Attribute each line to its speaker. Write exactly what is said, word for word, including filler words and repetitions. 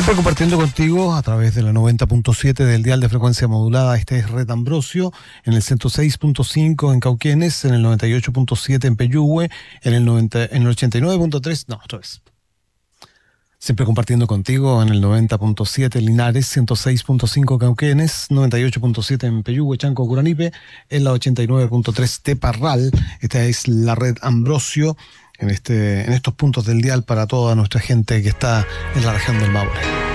Speaker 1: Siempre compartiendo contigo a través de la noventa punto siete del dial de frecuencia modulada. Este es Red Ambrosio, en el ciento seis punto cinco en Cauquenes, en el noventa y ocho punto siete en Peyúgue, en el, noventa, en el ochenta y nueve punto tres, no, otra vez. Siempre compartiendo contigo en el noventa punto siete Linares, ciento seis punto cinco Cauquenes, noventa y ocho punto siete en Peyúgue, Chanco, Curanipe, en la ochenta y nueve punto tres Teparral. Esta es la Red Ambrosio. En, este, en estos puntos del dial para toda nuestra gente que está en la región del Maule.